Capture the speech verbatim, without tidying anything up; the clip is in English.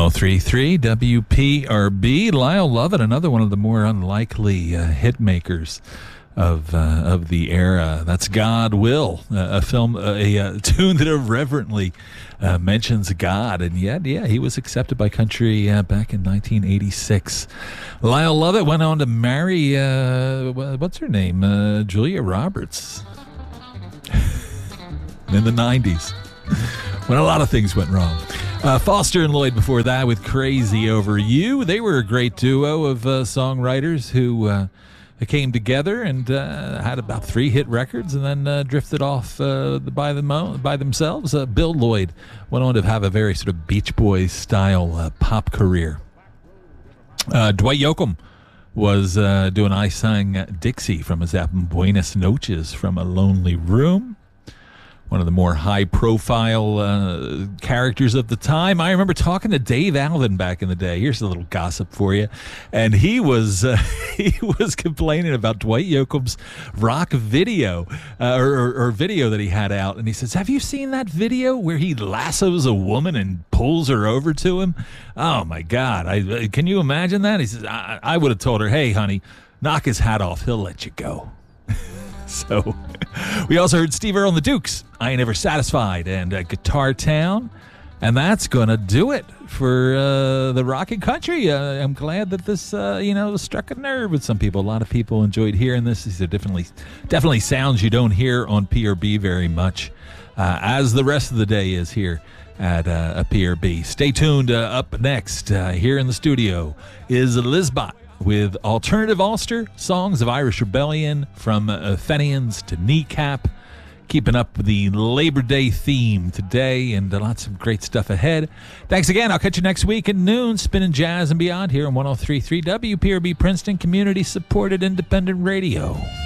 oh three point three W P R B. Lyle Lovett, another one of the more unlikely uh, hit makers of uh, of the era. That's God Will, uh, a film, uh, a, a tune that irreverently uh, mentions God, and yet, yeah, he was accepted by country uh, back in nineteen eighty-six. Lyle Lovett went on to marry, uh, what's her name, uh, Julia Roberts, in the nineties, when a lot of things went wrong. Uh, Foster and Lloyd before that with Crazy Over You. They were a great duo of uh, songwriters who uh, came together and uh, had about three hit records and then uh, drifted off uh, by, them, by themselves. Uh, Bill Lloyd went on to have a very sort of Beach Boys style uh, pop career. Uh, Dwight Yoakam was uh, doing I Sang Dixie from his album Buenas Noches from a Lonely Room. One of the more high-profile uh, characters of the time. I remember talking to Dave Alvin back in the day. Here's a little gossip for you. And he was uh, he was complaining about Dwight Yoakam's rock video, uh, or, or, or video that he had out. And he says, have you seen that video where he lassos a woman and pulls her over to him? Oh, my God. I, can you imagine that? He says, I, I would have told her, hey, honey, knock his hat off. He'll let you go. So we also heard Steve Earle and the Dukes, I Ain't Never Satisfied, and uh, Guitar Town. And that's going to do it for uh, the Rockin' Country. Uh, I'm glad that this, uh, you know, struck a nerve with some people. A lot of people enjoyed hearing this. These are definitely, definitely sounds you don't hear on P R B very much, uh, as the rest of the day is here at uh, a P R B. Stay tuned. Uh, up next, uh, here in the studio, is Lizbot with Alternative Ulster, Songs of Irish Rebellion, from uh, Fenians to Kneecap. Keeping up with the Labor Day theme today, and uh, lots of great stuff ahead. Thanks again. I'll catch you next week at noon, spinning jazz and beyond here on one oh three point three W P R B Princeton, community-supported independent radio.